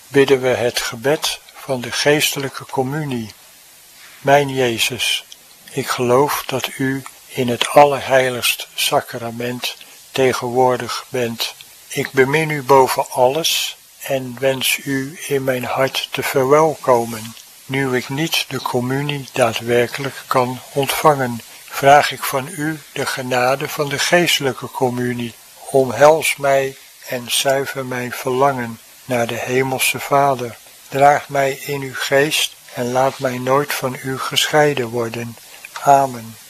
bidden we het gebed van de geestelijke communie. Mijn Jezus, ik geloof dat u in het allerheiligst sacrament tegenwoordig bent. Ik bemin u boven alles en wens u in mijn hart te verwelkomen. Nu ik niet de communie daadwerkelijk kan ontvangen, vraag ik van u de genade van de geestelijke communie. Omhels mij en zuiver mijn verlangen naar de Hemelse Vader. Draag mij in uw geest en laat mij nooit van u gescheiden worden. Amen.